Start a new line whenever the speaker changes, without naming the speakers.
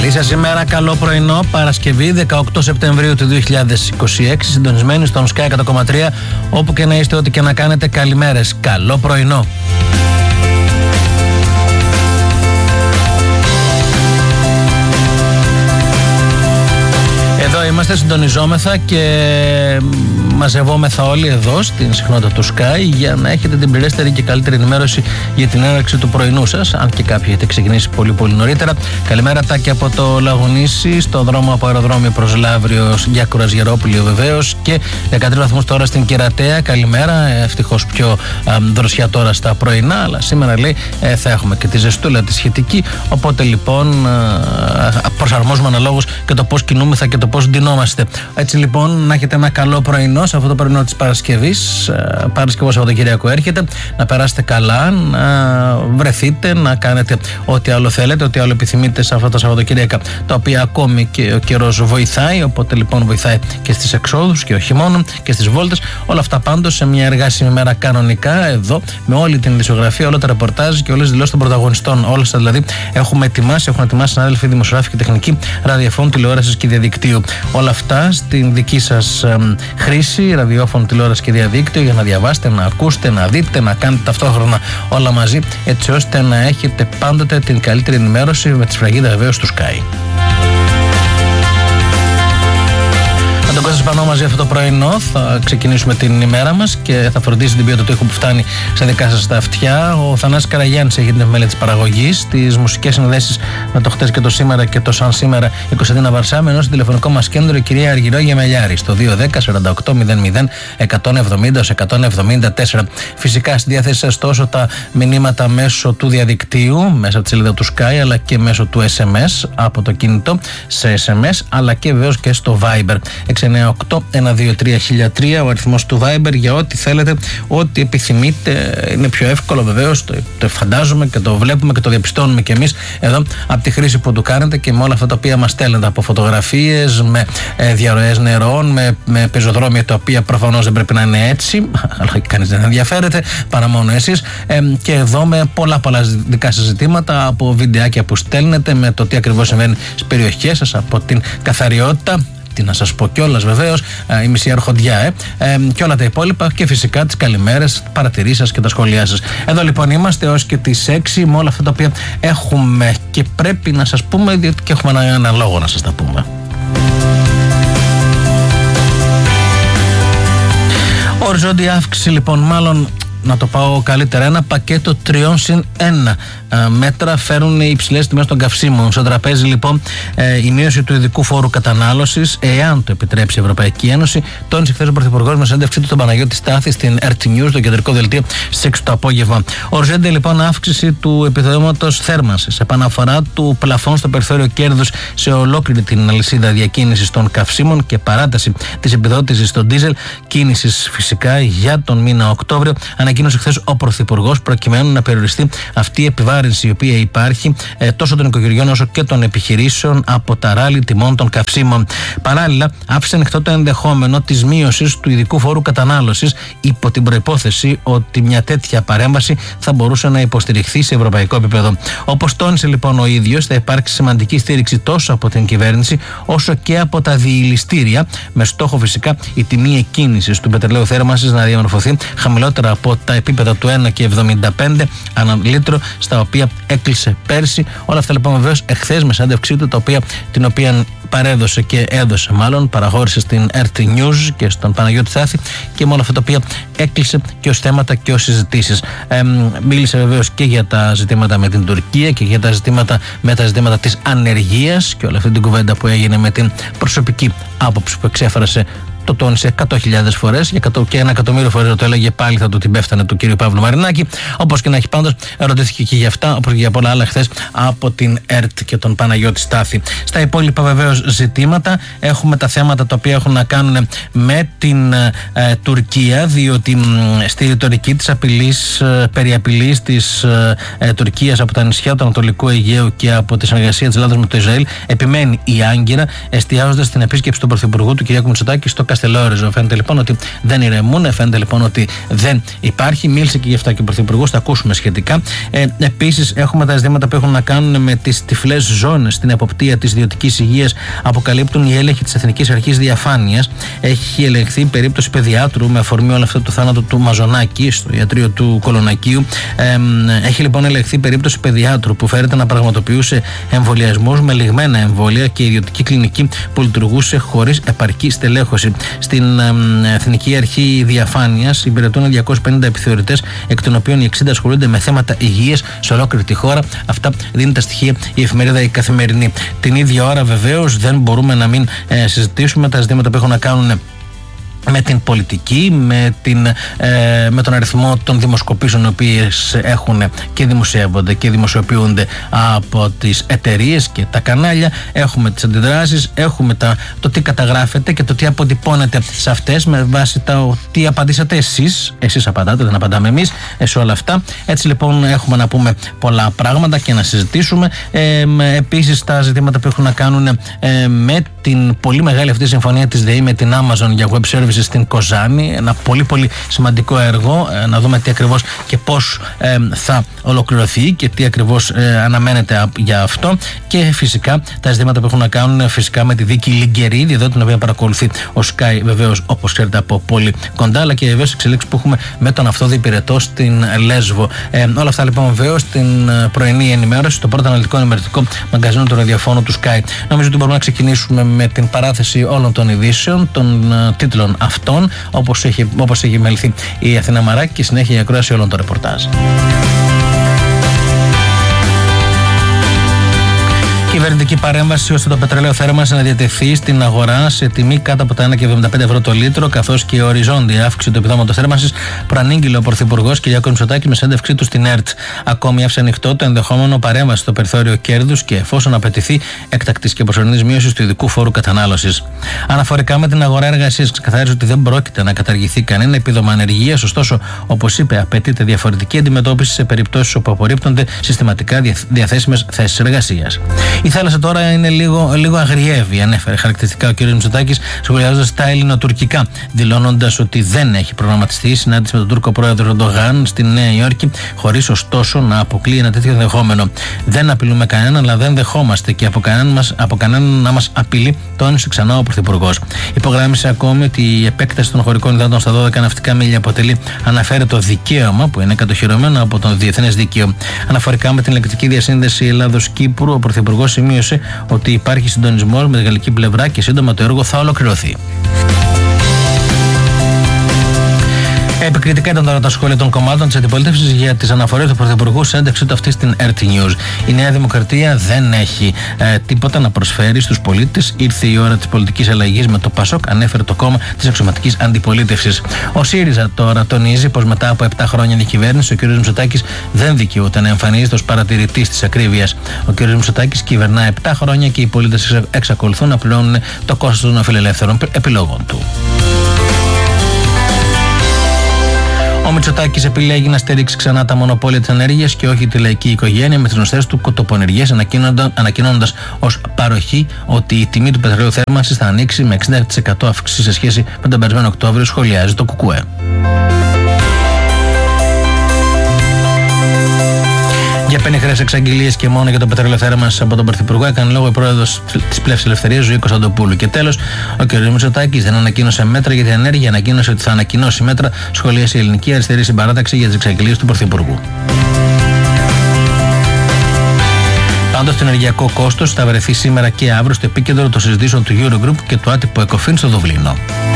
Καλή σας ημέρα, καλό πρωινό. Παρασκευή 18 Σεπτεμβρίου του 2026, συντονισμένοι στον Sky 100,3. Όπου και να είστε, ό,τι και να κάνετε, καλημέρες. Καλό πρωινό. Εδώ είμαστε, συντονιζόμεθα και μαζευόμεθα όλοι εδώ στην συχνότητα του Sky για να έχετε την πληρέστερη και καλύτερη ενημέρωση για την έναρξη του πρωινού σας. Αν και κάποιοι έχετε ξεκινήσει πολύ νωρίτερα. Καλημέρα Τάκη από το Λαγονίσι, στο δρόμο από αεροδρόμιο προς Λαύριο για Κουρασγερόπουλιο βεβαίως, και 13 βαθμούς τώρα στην Κερατέα. Καλημέρα, ευτυχώς πιο δροσιά τώρα στα πρωινά, αλλά σήμερα λέει θα έχουμε και τη ζεστούλα τη σχετική. Οπότε λοιπόν προσαρμόζουμε αναλόγως και το πώς κινούμεθα και το πώς ντυνόμαστε. Έτσι λοιπόν, να έχετε ένα καλό πρωινό σε αυτό το πρωινό της Παρασκευής. Παρασκευό Σαββατοκύριακο έρχεται. Να περάσετε καλά, να βρεθείτε, να κάνετε ό,τι άλλο θέλετε, ό,τι άλλο επιθυμείτε σε αυτά τα Σαββατοκύριακα, τα οποία ακόμη και ο καιρός βοηθάει. Οπότε λοιπόν βοηθάει και στις εξόδους και όχι μόνο, και στις βόλτες. Όλα αυτά πάντως σε μια εργάσιμη μέρα κανονικά, εδώ με όλη την ειδησιογραφία, όλα τα ρεπορτάζ και όλες τις δηλώσεις των πρωταγωνιστών. Όλες δηλαδή έχουν ετοιμάσει συνάδελφοι δημοσιογράφοι και τεχνικοί ραδιοφώνου, τηλεόρασης και διαδικτύου. Όλα αυτά στην δική σας χρήση, ραδιόφωνο, τηλεόραση και διαδίκτυο, για να διαβάσετε, να ακούσετε, να δείτε, να κάνετε ταυτόχρονα όλα μαζί, έτσι ώστε να έχετε πάντοτε την καλύτερη ενημέρωση με τη σφραγίδα βεβαίως του Sky. Τον Κώστα Σπανό μαζί αυτό το πρωινό θα ξεκινήσουμε την ημέρα μας και θα φροντίσει την ποιότητα του ήχου που φτάνει σε δικά σας τα αυτιά. Ο Θανάσης Καραγιάννης έχει την επιμέλεια της παραγωγής, τις μουσικές συνδέσεις με το χτες και το σήμερα και το σαν σήμερα η Κωνσταντίνα Βαρσάμ, ενώ στο τηλεφωνικό μας κέντρο η κυρία Αργυρό Γεμελιάρη στο 210-48-00-170-174. Φυσικά στη διάθεση σας τόσο τα μηνύματα μέσω του διαδικτύου, μέσα από τη σελίδα του Sky, αλλά και μέσω του SMS από το κινητό σε SMS, αλλά και βεβαίως και στο Viber. 698-123-1003 ο αριθμός του Viber για ό,τι θέλετε, ό,τι επιθυμείτε. Είναι πιο εύκολο βεβαίως, το φαντάζομαι και το βλέπουμε και το διαπιστώνουμε και εμείς εδώ από τη χρήση που του κάνετε και με όλα αυτά τα οποία μας στέλνετε, από φωτογραφίες, με διαρροές νερών, με πεζοδρόμια τα οποία προφανώς δεν πρέπει να είναι έτσι, αλλά κανείς δεν ενδιαφέρεται παρά μόνο εσείς, και εδώ με πολλά δικά σας ζητήματα, από βιντεάκια που στέλνετε, με το τι ακριβώς συμβαίνει στις περιοχές σας, από την καθαριότητα, τι να σας πω κιόλας βεβαίως, η μισή αρχοντιά και όλα τα υπόλοιπα, και φυσικά τις καλημέρες, παρατηρήσεις σας και τα σχόλιά σας. Εδώ λοιπόν είμαστε ως και τις 6 με όλα αυτά τα οποία έχουμε και πρέπει να σας πούμε, διότι και έχουμε ένα λόγο να σας τα πούμε. Οριζόντια αύξηση λοιπόν, μάλλον να το πάω καλύτερα, ένα πακέτο 3+1 μέτρα φέρουν οι υψηλές τιμές των καυσίμων. Στο τραπέζι λοιπόν η μείωση του ειδικού φόρου κατανάλωσης, εάν το επιτρέψει η Ευρωπαϊκή Ένωση, τόνισε χθες ο Πρωθυπουργός με συνέντευξή του τον Παναγιώτη Στάθη στην RT News, το κεντρικό δελτίο, στις 6 το απόγευμα. Οριζόντια λοιπόν αύξηση του επιδόματος θέρμανσης, επαναφορά του πλαφών στο περιθώριο κέρδους σε ολόκληρη την αλυσίδα διακίνησης των καυσίμων και παράταση της επιδότησης στο ντίζελ κίνησης φυσικά για τον μήνα Οκτώβριο, ανακοίνωσε χθες ο Πρωθυπουργός, προκειμένου να περιοριστεί αυτή η επιβάρυνση η οποία υπάρχει τόσο των οικογενειών όσο και των επιχειρήσεων από τα ράλι τιμών των καυσίμων. Παράλληλα, άφησε ανοιχτό το ενδεχόμενο της μείωσης του ειδικού φόρου κατανάλωσης, υπό την προϋπόθεση ότι μια τέτοια παρέμβαση θα μπορούσε να υποστηριχθεί σε ευρωπαϊκό επίπεδο. Όπως τόνισε λοιπόν ο ίδιος, θα υπάρξει σημαντική στήριξη τόσο από την κυβέρνηση όσο και από τα διηλιστήρια, με στόχο φυσικά η τιμή εκκίνησης του πετρελαίου θέρμανσης να διαμορφωθεί χαμηλότερα από τα επίπεδα του 1,75 ανά λίτρο, στα οποία έκλεισε πέρσι. Όλα αυτά λοιπόν βεβαίως εχθές με συνέντευξή του, την οποία παρέδωσε και έδωσε παραχώρησε στην RT News και στον Παναγιώτη Στάθη, και με όλα αυτά τα οποία έκλεισε και ως θέματα και ως συζητήσεις. Μίλησε βεβαίως και για τα ζητήματα με την Τουρκία και για τα ζητήματα της ανεργίας και όλη αυτή την κουβέντα που έγινε με την προσωπική άποψη που εξέφρασε. Το τόνισε 100.000 φορές και 1 εκατομμύριο φορές το έλεγε, πάλι θα του την πέφτανε του κύριου Παύλου Μαρινάκη. Όπως και να έχει, πάντως ερωτήθηκε και για αυτά, όπως και για πολλά άλλα χθες από την ΕΡΤ και τον Παναγιώτη Στάθη. Στα υπόλοιπα βεβαίως ζητήματα έχουμε τα θέματα τα οποία έχουν να κάνουν με την Τουρκία, διότι στη ρητορική της απειλής, περί απειλής της Τουρκίας από τα νησιά του Ανατολικού Αιγαίου και από τη συνεργασία της Ελλάδας με το Ισραήλ, επιμένει η Άγκυρα, εστιάζοντας στην επίσκεψη του Πρωθυπουργού του κ. Μητσοτάκη στο Καστελόριζο. Φαίνεται λοιπόν ότι δεν ηρεμούν, φαίνεται λοιπόν ότι δεν υπάρχει. Μίλησε και γι' αυτά και ο Πρωθυπουργός, θα ακούσουμε σχετικά. Επίσης, έχουμε τα ζητήματα που έχουν να κάνουν με τις τυφλές ζώνες στην εποπτεία της ιδιωτικής υγείας. Αποκαλύπτουν οι έλεγχοι της Εθνικής Αρχής Διαφάνειας. Έχει ελεγχθεί περίπτωση παιδιάτρου με αφορμή όλο αυτό το θάνατο του Μαζονάκη στο ιατρείο του Κολονακίου. Έχει λοιπόν ελεγχθεί περίπτωση παιδιάτρου που φέρεται να πραγματοποιούσε εμβολιασμούς με λιγμένα εμβόλια και η ιδιωτική κλινική που λειτουργούσε χωρίς επαρκή στελέχωση. Στην Εθνική Αρχή Διαφάνειας υπηρετούν 250 επιθεωρητές, εκ των οποίων οι 60 ασχολούνται με θέματα υγείας σε ολόκληρη τη χώρα. Αυτά δίνει τα στοιχεία η εφημερίδα Η Καθημερινή. Την ίδια ώρα, βεβαίως, δεν μπορούμε να μην συζητήσουμε τα ζητήματα που έχουν να κάνουν με την πολιτική, με τον αριθμό των δημοσκοπήσεων οι οποίες έχουν και δημοσιεύονται και δημοσιοποιούνται από τις εταιρείες και τα κανάλια. Έχουμε τις αντιδράσεις, έχουμε το τι καταγράφεται και το τι αποτυπώνεται σε αυτές με βάση το τι απαντήσατε εσείς. Εσείς απαντάτε, δεν απαντάμε εμείς σε όλα αυτά. Έτσι λοιπόν έχουμε να πούμε πολλά πράγματα και να συζητήσουμε. Επίσης τα ζητήματα που έχουν να κάνουν με την πολύ μεγάλη αυτή συμφωνία της ΔΕΗ με την Amazon για web services στην Κοζάνη, ένα πολύ πολύ σημαντικό έργο, να δούμε τι ακριβώς και πώς θα ολοκληρωθεί και τι ακριβώς αναμένεται για αυτό, και φυσικά τα ζητήματα που έχουν να κάνουν φυσικά με τη δίκη Λιγκερίδη, εδώ την οποία παρακολουθεί ο Sky βεβαίως όπως ξέρετε από πολύ κοντά, αλλά και βεβαίως εξελίξεις που έχουμε με τον Αυτόδη Πυρετό στην Λέσβο. Όλα αυτά λοιπόν βεβαίως στην πρωινή ενημέρωση, το πρώτο αναλυτικό ενημερωτικό μαγκαζίνο του ραδιοφώνου του Sky. Νομίζω ότι μπορούμε να ξεκινήσουμε με την παράθεση όλων των ειδήσεων, των τίτλων αυτών, όπως έχει μελθεί η Αθηνά Μαράκη, και συνέχεια η ακρόαση όλων των ρεπορτάζ. Κυβερνητική παρέμβαση ώστε το πετρέλαιο θέρμανση να διατεθεί στην αγορά σε τιμή κάτω από τα 1,75 ευρώ το λίτρο, καθώς και η οριζόντια αύξηση του επιδόματος θέρμανσης προανήγγειλε ο Πρωθυπουργός Κυριάκος Μητσοτάκης με συνέντευξή του στην ΕΡΤ. Ακόμη άφησε ανοιχτό το ενδεχόμενο παρέμβαση στο περιθώριο κέρδους και εφόσον απαιτηθεί έκτακτης και προσωρινής μείωσης του ειδικού φόρου κατανάλωσης. Αναφορικά με την αγορά εργασίας, ξεκαθάριζε ότι δεν πρόκειται να καταργηθεί κανένα επίδομα ανεργίας, ωστόσο, όπως είπε, απαιτείται διαφορετική αντιμετώπιση σε περιπτώσεις όπου απορρίπτονται συστηματικά διαθέσιμες θέσεις εργασίας. Η θάλασσα τώρα είναι λίγο αγριεύει, ανέφερε χαρακτηριστικά ο κ. Μητσοτάκης, σχολιάζοντας τα ελληνοτουρκικά, δηλώνοντας ότι δεν έχει προγραμματιστεί συνάντηση με τον Τούρκο πρόεδρο Ερντογάν στη Νέα Υόρκη, χωρίς ωστόσο να αποκλείει ένα τέτοιο ενδεχόμενο. Δεν απειλούμε κανέναν, αλλά δεν δεχόμαστε και από κανέναν να μας απειλεί, τόνισε ξανά ο Πρωθυπουργός. Υπογράμμισε ακόμη ότι η επέκταση των χωρικών υδάτων στα 12 ναυτικά μίλια αποτελεί αναφέρετο δικαίωμα που είναι κατοχυρωμένο από το διεθνές δίκαιο. Αναφορικά με την ηλεκτρική διασύνδεση Ελλάδος-Κύπρου, ο Πρωθυπουργός σημείωσε ότι υπάρχει συντονισμός με τη γαλλική πλευρά και σύντομα το έργο θα ολοκληρωθεί. Επικριτικά ήταν τώρα τα σχόλια των κομμάτων της αντιπολίτευσης για τις αναφορές του Πρωθυπουργού σε ένταξή του αυτή στην RT News. Η Νέα Δημοκρατία δεν έχει τίποτα να προσφέρει στους πολίτες. Ήρθε η ώρα της πολιτικής αλλαγής με το ΠΑΣΟΚ, ανέφερε το κόμμα της εξωματικής αντιπολίτευσης. Ο ΣΥΡΙΖΑ τώρα τονίζει πως μετά από 7 χρόνια διακυβέρνηση ο κ. Μητσοτάκης δεν δικαιούται να εμφανίζεται ως παρατηρητής της ακρίβειας. Ο κ. Μητσοτάκης κυβερνά 7 χρόνια και οι πολίτες εξακολουθούν να πληρώνουν το κόστος των αφιλελεύθερων επιλογών του. Ο Μητσοτάκης επιλέγει να στηρίξει ξανά τα μονοπόλια της ενέργειας και όχι τη λαϊκή οικογένεια με τις γνωστές του κοτοπονηριές, ανακοινώνοντας ως παροχή ότι η τιμή του πετρελαίου θέρμανσης θα ανοίξει με 60% αύξηση σε σχέση με τον περασμένο Οκτώβριο, σχολιάζει το ΚΚΕ. Για πενιχρές εξαγγελίες και μόνο για το πετρέλαιο θέρμανσης από τον Πρωθυπουργό έκανε λόγο η πρόεδρος της Πλεύσης Ελευθερίας, Ζωή Κωνσταντοπούλου. Και τέλος, ο κ. Μητσοτάκης δεν ανακοίνωσε μέτρα για την ενέργεια, ανακοίνωσε ότι θα ανακοινώσει μέτρα, σχολίασε η Ελληνική Αριστερή Συμπαράταξη για τις εξαγγελίες του Πρωθυπουργού. Πάντως, το ενεργειακό κόστος θα βρεθεί σήμερα και αύριο στο επίκεντρο των συζητήσεων του Eurogroup και του άτυπου ECOFIN στο Δουβλίνο.